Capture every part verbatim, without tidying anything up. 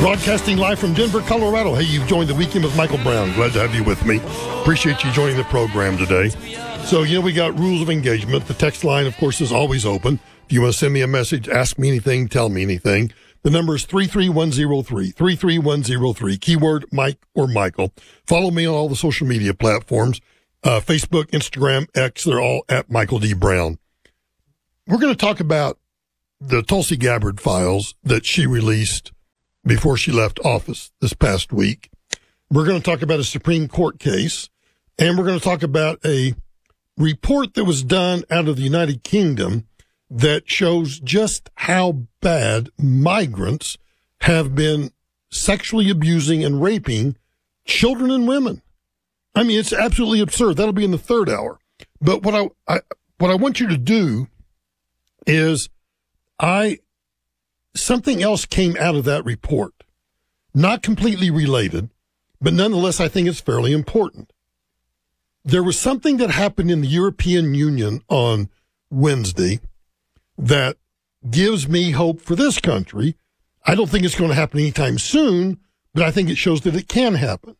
Broadcasting live from Denver, Colorado. Hey, you've joined the Weekend with Michael Brown. Glad to have you with me. Appreciate you joining the program today. So, you know, we got rules of engagement. The text line, of course, is always open. If you want to send me a message, ask me anything, tell me anything. The number is three three one zero three, three three one zero three, keyword Mike or Michael. Follow me on all the social media platforms, uh, Facebook, Instagram, X, they're all at Michael D. Brown. We're going to talk about the Tulsi Gabbard files that she released before she left office this past week. We're going to talk about a Supreme Court case, and we're going to talk about a report that was done out of the United Kingdom that shows just how bad migrants have been sexually abusing and raping children and women. I mean, it's absolutely absurd. That'll be in the third hour. But what I, I what I want you to do is I something else came out of that report, not completely related, but nonetheless, I think it's fairly important. There was something that happened in the European Union on Wednesday that gives me hope for this country. I don't think it's going to happen anytime soon, but I think it shows that it can happen.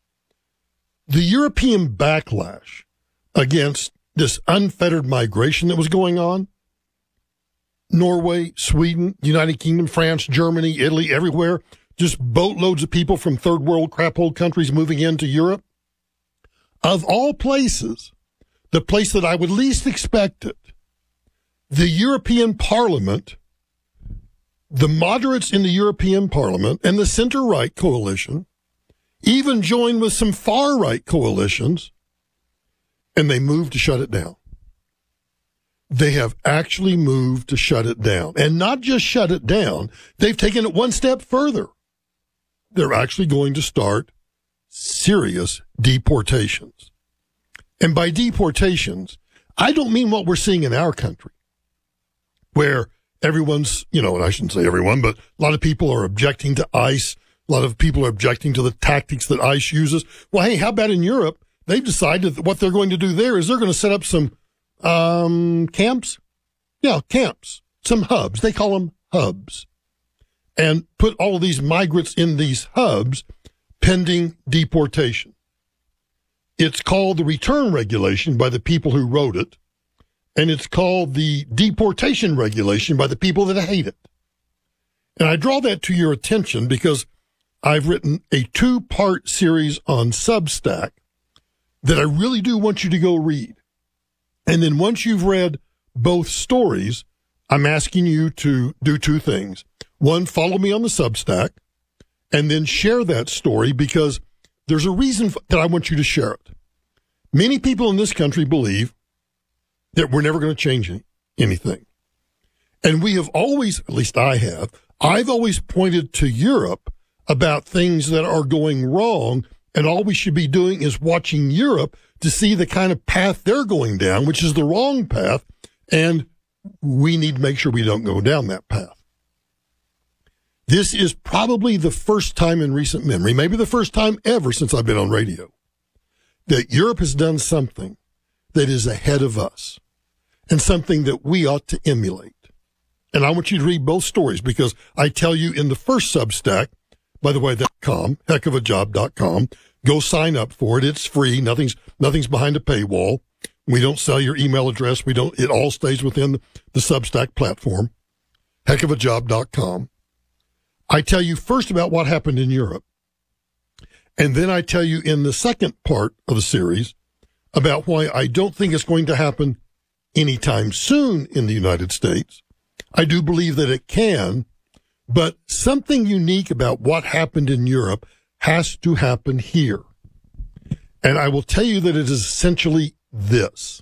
The European backlash against this unfettered migration that was going on, Norway, Sweden, United Kingdom, France, Germany, Italy, everywhere, just boatloads of people from third world crap hole countries moving into Europe. Of all places, the place that I would least expect it, the European Parliament, the moderates in the European Parliament and the center-right coalition even joined with some far-right coalitions, and they moved to shut it down. They have actually moved to shut it down. And not just shut it down, they've taken it one step further. They're actually going to start serious deportations. And by deportations, I don't mean what we're seeing in our country, where everyone's, you know, and I shouldn't say everyone, but a lot of people are objecting to ICE. A lot of people are objecting to the tactics that ICE uses. Well, hey, how about in Europe? They've decided that what they're going to do there is they're going to set up some Um, camps? Yeah, camps. Some hubs. They call them hubs. And put all of these migrants in these hubs pending deportation. It's called the return regulation by the people who wrote it. And it's called the deportation regulation by the people that hate it. And I draw that to your attention because I've written a two-part series on Substack that I really do want you to go read. And then once you've read both stories, I'm asking you to do two things. One, follow me on the Substack, and then share that story because there's a reason that I want you to share it. Many people in this country believe that we're never going to change any, anything. And we have always, at least I have, I've always pointed to Europe about things that are going wrong, and all we should be doing is watching Europe to see the kind of path they're going down, which is the wrong path, and we need to make sure we don't go down that path. This is probably the first time in recent memory, maybe the first time ever since I've been on radio, that Europe has done something that is ahead of us and something that we ought to emulate. And I want you to read both stories because I tell you in the first Substack, by the way, that's com, heck of a job dot com. Go sign up for it. It's free. Nothing's, nothing's behind a paywall. We don't sell your email address. We don't, it all stays within the, the Substack platform. heck of a job dot com. I tell you first about what happened in Europe. And then I tell you in the second part of the series about why I don't think it's going to happen anytime soon in the United States. I do believe that it can, but something unique about what happened in Europe has to happen here. And I will tell you that it is essentially this.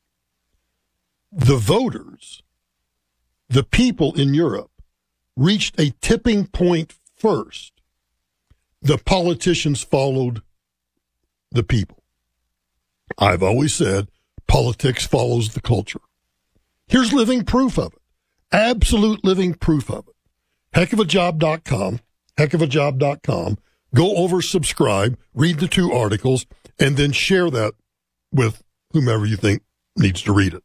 The voters, the people in Europe, reached a tipping point first. The politicians followed the people. I've always said politics follows the culture. Here's living proof of it. Absolute living proof of it. heck of a job dot com, heck of a job dot com. Go over, subscribe, read the two articles, and then share that with whomever you think needs to read it.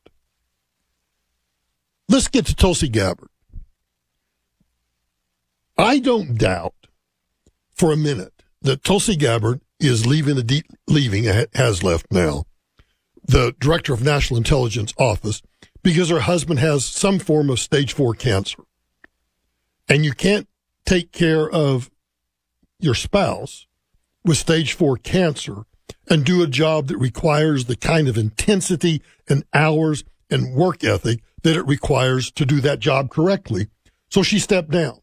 Let's get to Tulsi Gabbard. I don't doubt for a minute that Tulsi Gabbard is leaving the de- leaving has left now the director of National Intelligence Office because her husband has some form of stage four cancer, and you can't take care of your spouse with stage four cancer and do a job that requires the kind of intensity and hours and work ethic that it requires to do that job correctly. So she stepped down.